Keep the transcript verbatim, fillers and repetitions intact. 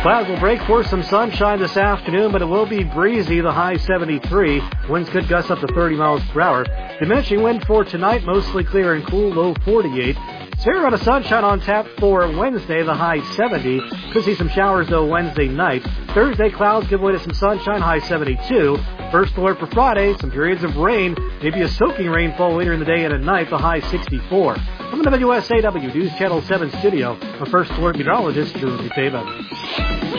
Clouds will break for some sunshine this afternoon, but it will be breezy, the high seventy-three. Winds could gust up to thirty miles per hour. Diminishing wind for tonight, mostly clear and cool, low forty-eight. Fair amount of sunshine on tap for Wednesday, the high seventy. Could see some showers, though, Wednesday night. Thursday, clouds give way to some sunshine, high seventy-two. First alert for Friday, some periods of rain, maybe a soaking rainfall later in the day and at night, the high sixty-four. From the W S A W News Channel seven studio, the First Alert meteorologist, Drew Buteva.